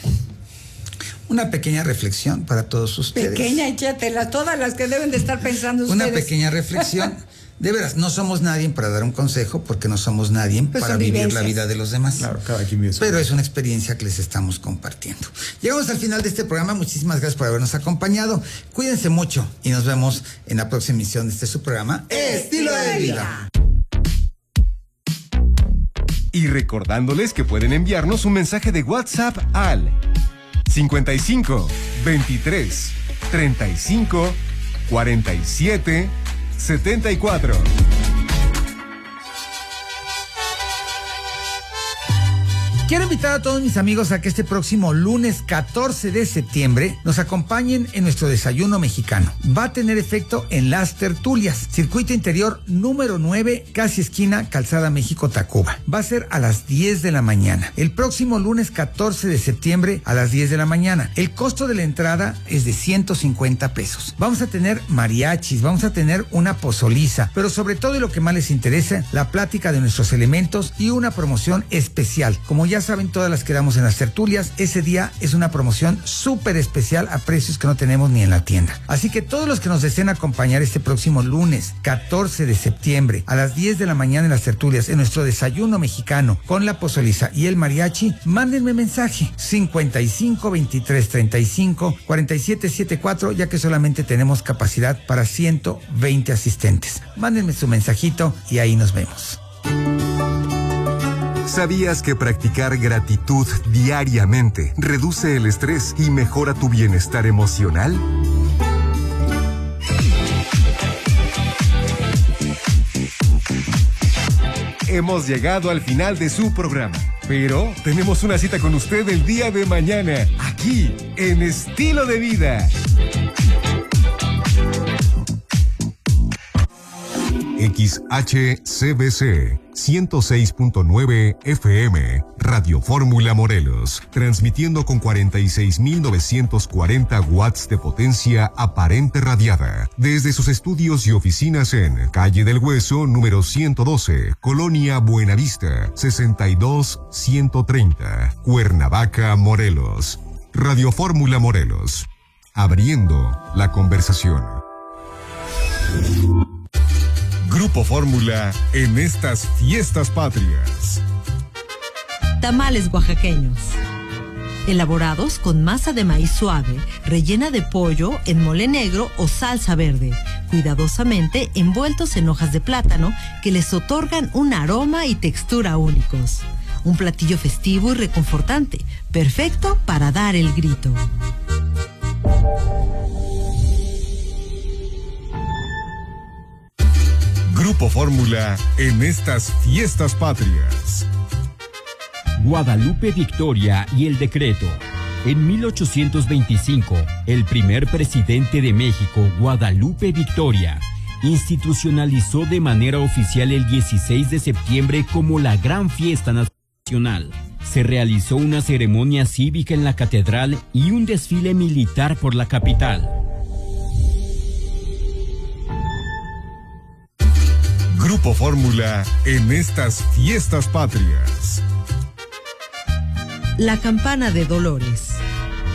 una pequeña reflexión para todos ustedes. Pequeña, échatela, todas las que deben de estar pensando Una ustedes. pequeña reflexión. De veras, no somos nadie para dar un consejo porque no somos nadie Pues para son vivir vivencias. la vida de los demás. Claro, cada quien vive su Pero vida. es una experiencia que les estamos compartiendo. Llegamos al final de este programa. Muchísimas gracias por habernos acompañado. Cuídense mucho y nos vemos en la próxima emisión de su programa Estilo de Vida. Y recordándoles que pueden enviarnos un mensaje de WhatsApp al 55 23 35 47 74. Quiero invitar a todos mis amigos a que este próximo lunes 14 de septiembre nos acompañen en nuestro desayuno mexicano. Va a tener efecto en Las Tertulias, circuito interior número 9, casi esquina Calzada México-Tacuba. Va a ser a las 10 de la mañana. El próximo lunes 14 de septiembre a las 10 de la mañana. El costo de la entrada es de 150 pesos. Vamos a tener mariachis, vamos a tener una pozoliza, pero sobre todo y lo que más les interesa, la plática de nuestros elementos y una promoción especial. Como ya saben, todas las que damos en Las Tertulias, ese día es una promoción súper especial a precios que no tenemos ni en la tienda. Así que todos los que nos deseen acompañar este próximo lunes 14 de septiembre a las 10 de la mañana en Las Tertulias, en nuestro desayuno mexicano con la pozoliza y el mariachi, mándenme mensaje 55 23 35 47 74, ya que solamente tenemos capacidad para 120 asistentes. Mándenme su mensajito y ahí nos vemos. ¿Sabías que practicar gratitud diariamente reduce el estrés y mejora tu bienestar emocional? Hemos llegado al final de su programa, pero tenemos una cita con usted el día de mañana, aquí en Estilo de Vida. XHCBC 106.9 FM, Radio Fórmula Morelos, transmitiendo con 46.940 watts de potencia aparente radiada, desde sus estudios y oficinas en Calle del Hueso, número 112, Colonia Buenavista, 62130, Cuernavaca, Morelos. Radio Fórmula Morelos, abriendo la conversación. Grupo Fórmula en estas fiestas patrias. Tamales oaxaqueños. Elaborados con masa de maíz suave, rellena de pollo en mole negro o salsa verde, cuidadosamente envueltos en hojas de plátano que les otorgan un aroma y textura únicos. Un platillo festivo y reconfortante, perfecto para dar el grito. Grupo Fórmula en estas fiestas patrias. Guadalupe Victoria y El Decreto. En 1825, el primer presidente de México, Guadalupe Victoria, institucionalizó de manera oficial el 16 de septiembre como la gran fiesta nacional. Se realizó una ceremonia cívica en la catedral y un desfile militar por la capital. Grupo Fórmula en estas fiestas patrias. La campana de Dolores.